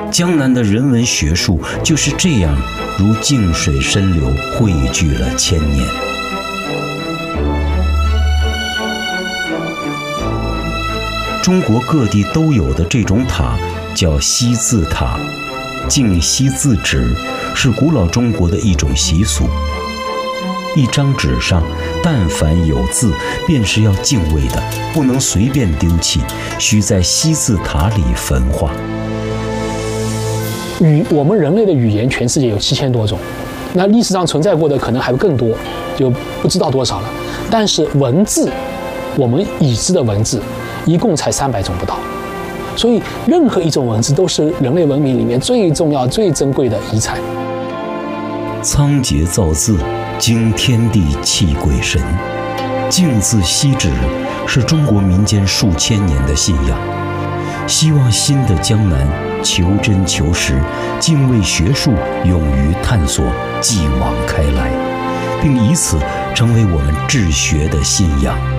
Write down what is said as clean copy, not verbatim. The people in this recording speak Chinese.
江南的人文学术就是这样如静水深流汇聚了千年。中国各地都有的这种塔叫惜字塔，敬惜字纸是古老中国的一种习俗。一张纸上但凡有字，便是要敬畏的，不能随便丢弃，需在惜字塔里焚化。 我们人类的语言，全世界有7000多种，那历史上存在过的可能还更多，就不知道多少了。但是文字，我们已知的文字，一共才300种不到。所以，任何一种文字都是人类文明里面最重要、最珍贵的遗产。 仓颉造字，经天地泣鬼神。敬字惜纸是中国民间数千年的信仰。希望新的江南求真求实，敬畏学术，勇于探索，继往开来，并以此成为我们治学的信仰。